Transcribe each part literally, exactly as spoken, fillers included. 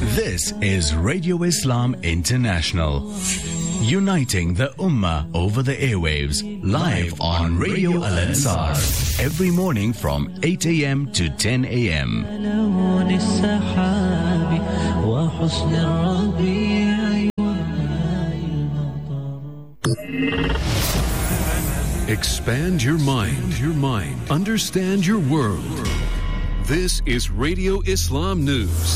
This is Radio Islam International, uniting the Ummah over the airwaves, live on Radio Al Ansar, every morning from eight a.m. to ten a.m. Expand your mind, your mind. Understand your world. This is Radio Islam News.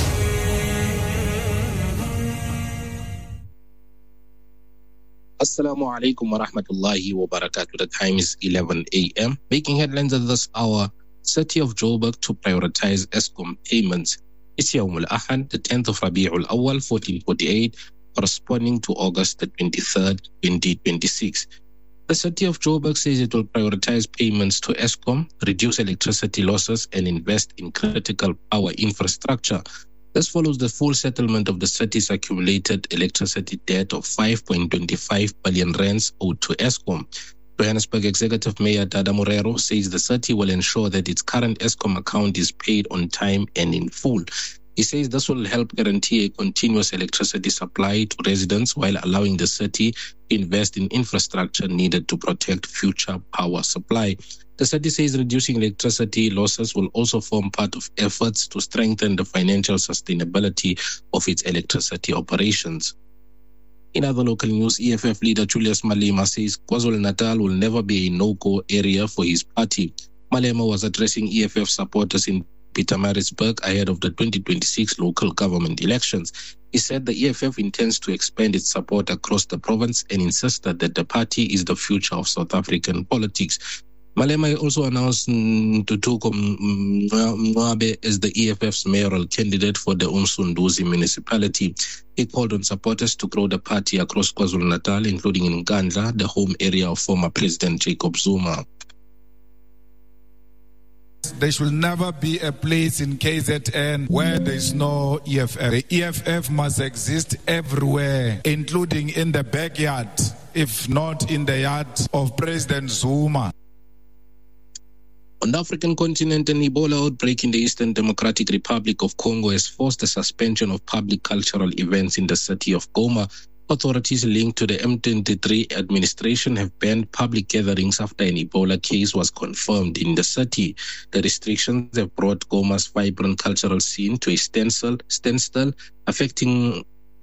Assalamu alaikum wa rahmatullahi wa barakatuh. The time is eleven a.m. Making headlines at this hour, City of Joburg to prioritize Eskom payments. It's Yawm al-Ahad, the tenth of Rabi'ul Awwal, fourteen forty-eight, corresponding to August the twenty-third, twenty twenty-six. The City of Joburg says it will prioritize payments to Eskom, reduce electricity losses, and invest in critical power infrastructure. This follows the full settlement of the city's accumulated electricity debt of five point two five billion rands owed to Eskom. Johannesburg Executive Mayor Dada Morero says the city will ensure that its current Eskom account is paid on time and in full. He says this will help guarantee a continuous electricity supply to residents while allowing the city to invest in infrastructure needed to protect future power supply. The city says reducing electricity losses will also form part of efforts to strengthen the financial sustainability of its electricity operations. In other local news, E F F leader Julius Malema says KwaZulu-Natal will never be a no-go area for his party. Malema was addressing E F F supporters in Pietermaritzburg ahead of the twenty twenty-six local government elections. He said the E F F intends to expand its support across the province and insisted that the party is the future of South African politics. Malema also announced Ntutuko Mwabe as the E F F's mayoral candidate for the Umsunduzi municipality. He called on supporters to grow the party across KwaZulu-Natal, including in Ngandla, the home area of former President Jacob Zuma. There should never be a place in K Z N where there is no E F F. The E F F must exist everywhere, including in the backyard, if not in the yard of President Zuma. On the African continent, an Ebola outbreak in the Eastern Democratic Republic of Congo has forced the suspension of public cultural events in the city of Goma. Authorities linked to the M twenty-three administration have banned public gatherings after an Ebola case was confirmed in the city. The restrictions have brought Goma's vibrant cultural scene to a standstill, standstill affecting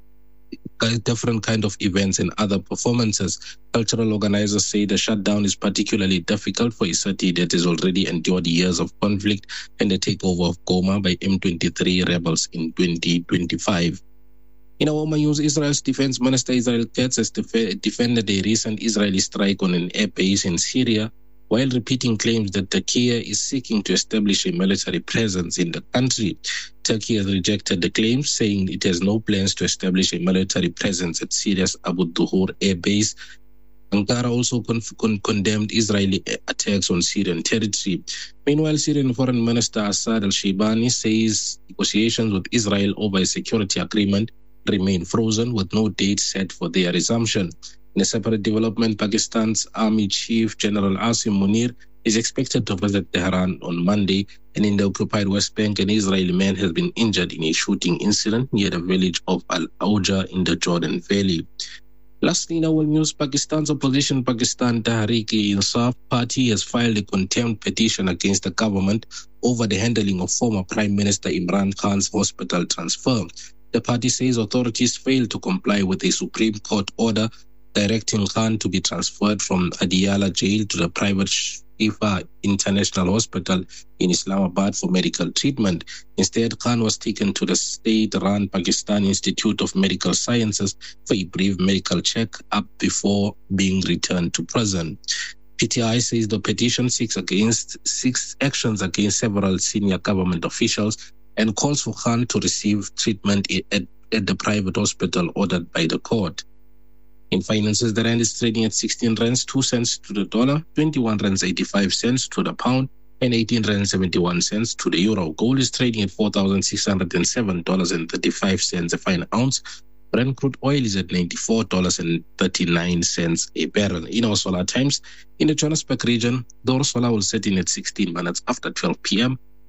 different kind of events and other performances. Cultural organizers say the shutdown is particularly difficult for a city that has already endured years of conflict and the takeover of Goma by M twenty-three rebels in twenty twenty-five. In our news, Israel's defense minister Israel Katz has def- defended a recent Israeli strike on an air base in Syria, while repeating claims that Turkey is seeking to establish a military presence in the country. Turkey has rejected the claims, saying it has no plans to establish a military presence at Syria's Abu Duhur air base. Ankara also con- con- condemned Israeli attacks on Syrian territory. Meanwhile, Syrian Foreign Minister Assad al-Shaybani says negotiations with Israel over a security agreement remain frozen with no date set for their resumption. In a separate development, Pakistan's Army Chief General Asim Munir is expected to visit Tehran on Monday, and in the occupied West Bank, an Israeli man has been injured in a shooting incident near the village of Al-Auja in the Jordan Valley. Lastly, in our news, Pakistan's opposition Pakistan Tehreek-e-Insaf party has filed a contempt petition against the government over the handling of former Prime Minister Imran Khan's hospital transfer. The party says authorities failed to comply with a Supreme Court order directing Khan to be transferred from Adiyala jail to the private Shifa International Hospital in Islamabad for medical treatment. Instead, Khan was taken to the state-run Pakistan Institute of Medical Sciences for a brief medical check-up before being returned to prison. P T I says the petition seeks against six actions against several senior government officials and calls for Khan to receive treatment at, at the private hospital ordered by the court. In finances, the rand is trading at sixteen rands, two cents to the dollar, twenty-one rands, eighty-five cents to the pound, and eighteen rands, seventy-one cents to the euro. Gold is trading at four thousand six hundred seven dollars and thirty-five cents a fine ounce. Brent crude oil is at ninety-four dollars and thirty-nine cents a barrel. In our solar times, in the Johannesburg region, the solar will set in at sixteen minutes after twelve p.m.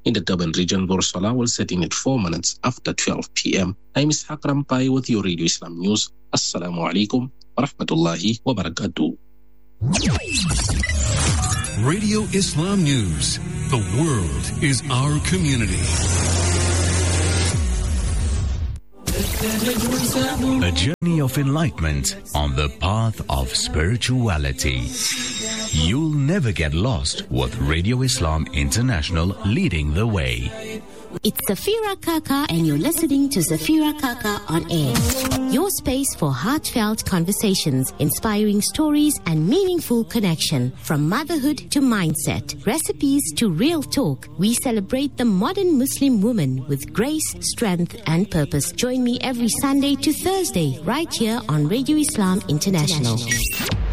In the Durban region, Borsola will set in at four minutes after twelve p.m. I'm Ishaq Rampai with your Radio Islam News. Assalamu alaikum wa rahmatullahi wa barakatuh. Radio Islam News. The world is our community. A journey of enlightenment on the path of spirituality. You'll never get lost with Radio Islam International leading the way. It's Zafira Kaka and you're listening to Zafira Kaka on air. Your space for heartfelt conversations, inspiring stories and meaningful connection. From motherhood to mindset, recipes to real talk, we celebrate the modern Muslim woman with grace, strength and purpose. Join me every Sunday to Thursday right here on Radio Islam International.